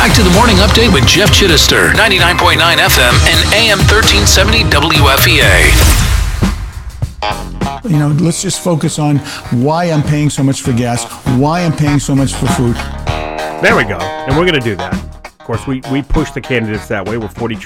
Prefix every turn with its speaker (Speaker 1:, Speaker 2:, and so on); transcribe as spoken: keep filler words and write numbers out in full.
Speaker 1: Back to the morning update with Jeff Chittister, ninety-nine point nine F M and A M thirteen seventy W F E A.
Speaker 2: You know, let's just focus on why I'm paying so much for gas, why I'm paying so much for food.
Speaker 3: There we go. And we're going to do that. Of course, we, we push the candidates that way. We're forty